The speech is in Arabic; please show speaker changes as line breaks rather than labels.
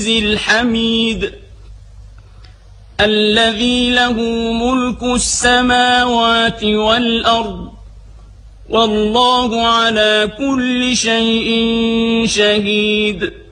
الحميد الذي له ملك السماوات والأرض والله على كل شيء شهيد